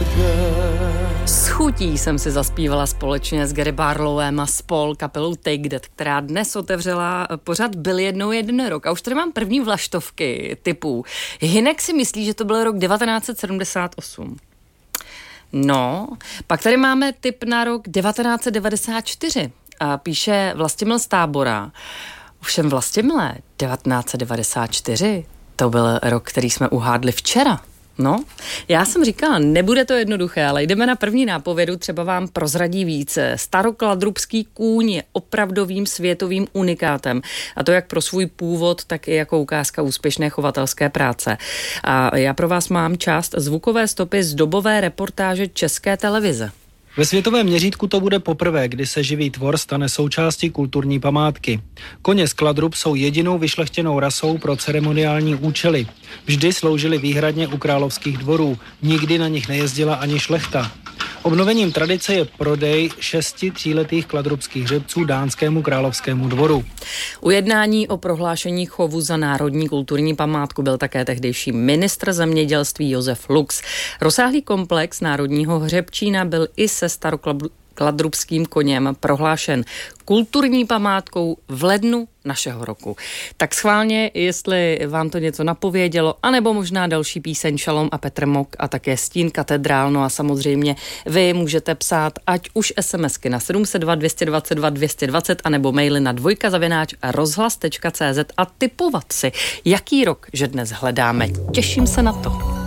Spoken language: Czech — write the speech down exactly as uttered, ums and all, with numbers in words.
S chutí jsem si zaspívala společně s Gary Barlowem a spol kapelou Take That, která dnes otevřela pořad Byl jednou jeden rok. A už tady mám první vlaštovky typů. Hynek si myslí, že to byl rok devatenáct set sedmdesát osm. No, pak tady máme tip na rok devatenáct set devadesát čtyři. A píše Vlastimil z Tábora. Ovšem Vlastimile, devatenáct set devadesát čtyři, to byl rok, který jsme uhádli včera. No, já jsem říkala, nebude to jednoduché, ale jdeme na první nápovědu, třeba vám prozradí více. Starokladrubský kůň je opravdovým světovým unikátem. A to jak pro svůj původ, tak i jako ukázka úspěšné chovatelské práce. A já pro vás mám část zvukové stopy z dobové reportáže České televize. Ve světovém měřítku to bude poprvé, kdy se živý tvor stane součástí kulturní památky. Koně z Kladrub jsou jedinou vyšlechtěnou rasou pro ceremoniální účely. Vždy sloužili výhradně u královských dvorů, nikdy na nich nejezdila ani šlechta. Obnovením tradice je prodej šesti tříletých kladrubských hřebců dánskému královskému dvoru. Ujednání o prohlášení chovu za národní kulturní památku byl také tehdejší ministr zemědělství Josef Lux. Rozsáhlý komplex národního hřebčína byl i se starokladrubským koněm prohlášen kulturní památkou v lednu našeho roku. Tak schválně, jestli vám to něco napovědělo, anebo možná další píseň Šalom a Petr Mok a také Stín katedrál. No a samozřejmě vy můžete psát ať už SMSky na sedm set dva, dvě stě dvacet dva, dvě stě dvacet anebo maily na dvojka zavináč rozhlas tečka cé zet a tipovat si, jaký rok, že dnes hledáme. Těším se na to.